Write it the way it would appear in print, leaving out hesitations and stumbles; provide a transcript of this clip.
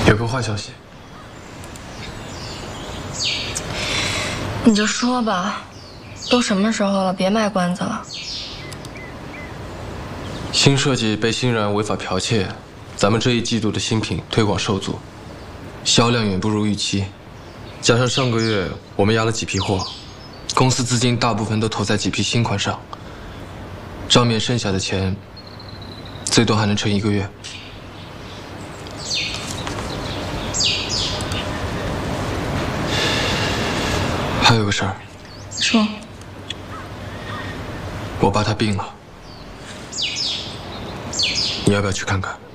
有个坏消息。 你就说吧，都什么时候了，别卖关子了。 新设计被欣然违法剽窃，咱们这一季度的新品推广受阻，销量远不如预期。加上上个月我们压了几批货，公司资金大部分都投在几批新款上，账面剩下的钱最多还能撑1个月。还有个事儿， 说， 我爸他病了，你要不要去看看？